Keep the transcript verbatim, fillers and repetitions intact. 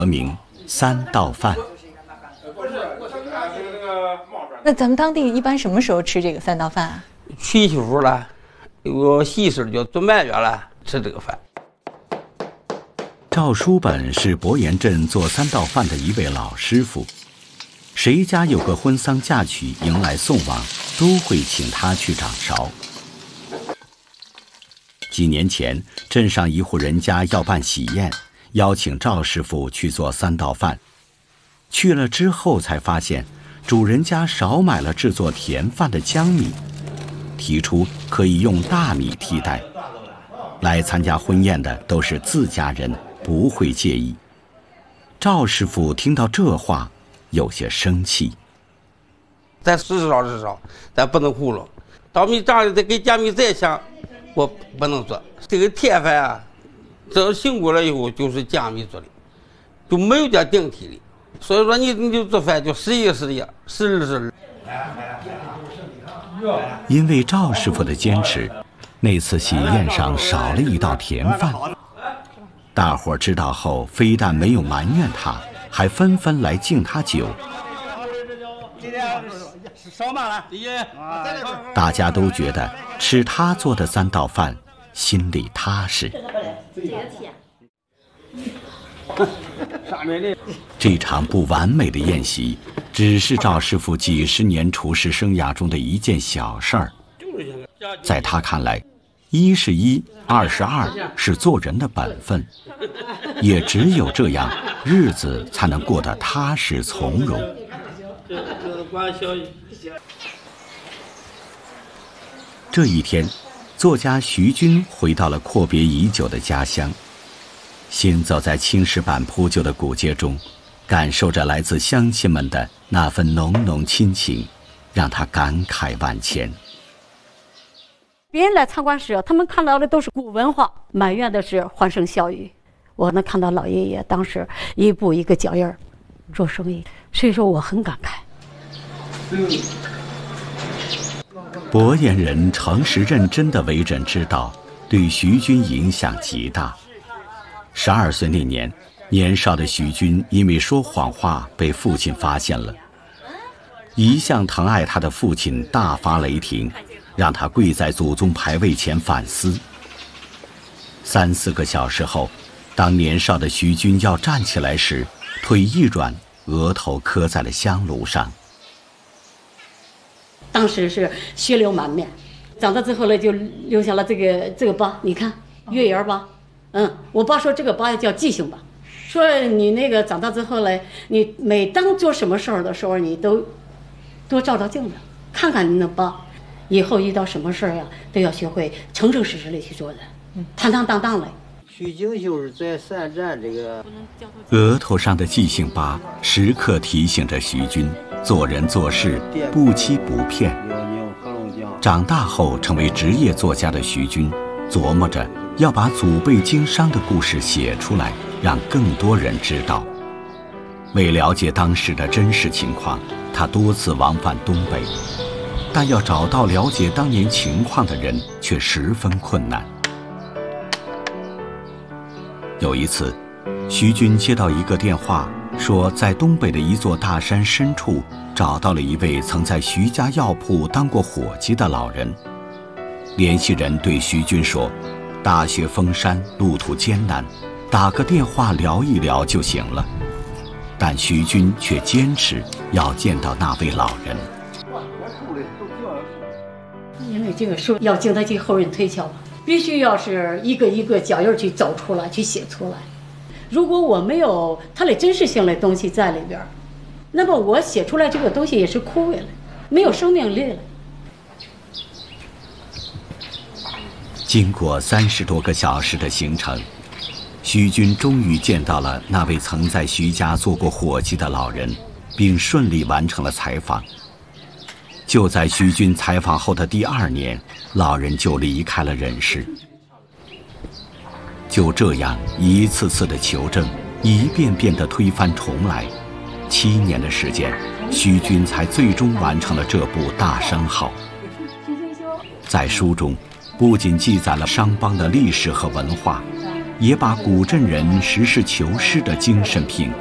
名三道饭。 那咱们当地一般什么时候吃这个三道饭啊？ 娶媳妇了，有喜事就做满月了，吃这个饭。 赵书本是博岩镇做三道饭的一位老师傅，谁家有个婚丧嫁娶迎来送往，都会请他去掌勺。几年前，镇上一户人家要办喜宴，邀请赵师傅去做三道饭。去了之后才发现，主人家少买了制作甜饭的江米，提出可以用大米替代。来参加婚宴的都是自家人，不会介意。赵师傅听到这话，有些生气。 咱实烧实烧，咱不能糊弄。稻米长得跟江米再像，我不能做。这个甜饭啊，这醒过来以后就是江米做的，就没有点顶替的。所以说你你就做饭就时一时一，时日时日。 因为赵师傅的坚持，那次喜宴上少了一道甜饭。大伙知道后，非但没有埋怨他，还纷纷来敬他酒。大家都觉得吃他做的三道饭，心里踏实。这场不完美的宴席，只是赵师傅几十年厨师生涯中的一件小事儿。在他看来，一是一，二是二，是做人的本分。也只有这样，日子才能过得踏实从容。这一天，作家徐军回到了阔别已久的家乡。行走在青石板铺就的古街中，感受着来自乡亲们的那份浓浓亲情，让他感慨万千。 别人来参观时，他们看到的都是古文化，埋怨的是欢声笑语。我能看到老爷爷当时一步一个脚印儿做生意，所以说我很感慨。 博岩人诚实认真的为人之道，对徐军影响极大。十二岁那年，年少的徐军因为说谎话被父亲发现了。一向疼爱他的父亲大发雷霆，让他跪在祖宗牌位前反思。三四个小时后，当年少的徐军要站起来时，腿一软，额头磕在了香炉上。 当时是血流满面，长大之后呢，就留下了这个这个疤，你看月牙疤。嗯，我爸说这个疤叫记性疤，说你那个长大之后呢，你每当做什么事儿的时候，你都多照照镜子，看看你的疤，以后遇到什么事儿呀，都要学会诚诚实实的去做人，坦坦荡荡的。 徐景就是在三站这个额头上的记性疤，时刻提醒着徐军做人做事不欺不骗。长大后成为职业作家的徐军，琢磨着要把祖辈经商的故事写出来，让更多人知道。为了解当时的真实情况，他多次往返东北，但要找到了解当年情况的人却十分困难。有一次，徐军接到一个电话，说在东北的一座大山深处找到了一位曾在徐家药铺当过伙计的老人。联系人对徐军说，大雪封山，路途艰难，打个电话聊一聊就行了。但徐军却坚持要见到那位老人。 因为这个书要经得起后人推敲，必须要是一个一个脚印去走出来，去写出来。如果我没有它的真实性的东西在里边，那么我写出来这个东西也是枯萎了，没有生命力了。 经过三十多个小时的行程，徐军终于见到了那位曾在徐家做过伙计的老人，并顺利完成了采访。就在徐军采访后的第二年，老人就离开了人世。就这样一次次的求证，一遍遍的推翻重来，七年的时间，徐军才最终完成了这部《大商号》。在书中，不仅记载了商帮的历史和文化， 也把古镇人实事求是的精神品